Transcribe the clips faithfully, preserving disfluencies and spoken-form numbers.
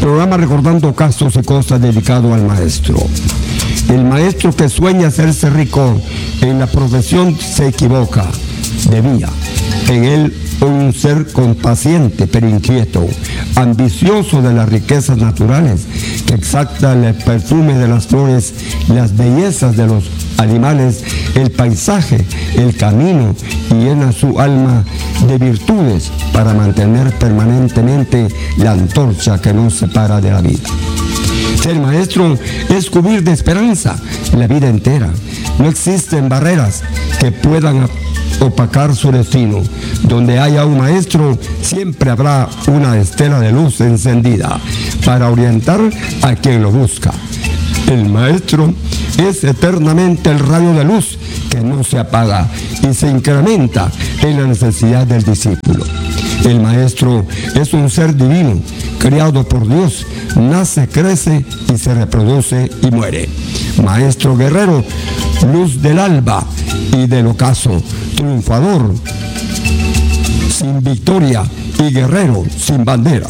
Programa Recordando Casos y Cosas dedicado al maestro. El maestro que sueña hacerse rico en la profesión se equivoca. Debía en él un ser compaciente pero inquieto, ambicioso de las riquezas naturales, que exalta el perfume de las flores, las bellezas de los animales, el paisaje, el camino, y llena su alma de virtudes para mantener permanentemente la antorcha que nos separa de la vida. Ser maestro es cubrir de esperanza la vida entera. No existen barreras que puedan opacar su destino. Donde haya un maestro, siempre habrá una estela de luz encendida para orientar a quien lo busca. El maestro es eternamente el rayo de luz que no se apaga y se incrementa en la necesidad del discípulo. El maestro es un ser divino, creado por Dios, nace, crece y se reproduce y muere. Maestro guerrero, luz del alba y del ocaso, triunfador sin victoria y guerrero sin bandera.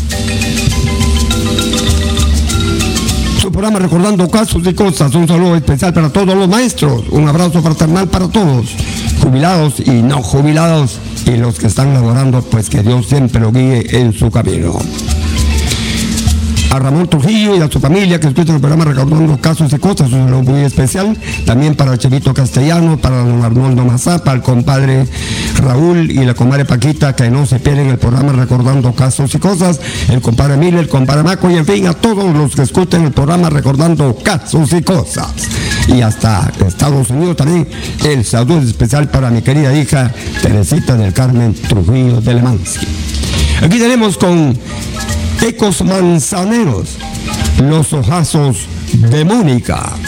Su programa Recordando Casos y Cosas, un saludo especial para todos los maestros, un abrazo fraternal para todos, jubilados y no jubilados, y los que están laborando, pues que Dios siempre lo guíe en su camino. A Ramón Trujillo y a su familia que escuchan el programa Recordando Casos y Cosas, un saludo muy especial. También para el Chevito Castellano, para don Arnoldo Mazá, para el compadre Raúl y la comadre Paquita, que no se pierden el programa Recordando Casos y Cosas, el compadre Emilio, el compadre Maco, y en fin, a todos los que escuchen el programa Recordando Casos y Cosas. Y hasta Estados Unidos también, el saludo especial para mi querida hija Teresita del Carmen Trujillo de Lemansky. Aquí tenemos con Ecos Manzaneros, los ojazos de Mónica.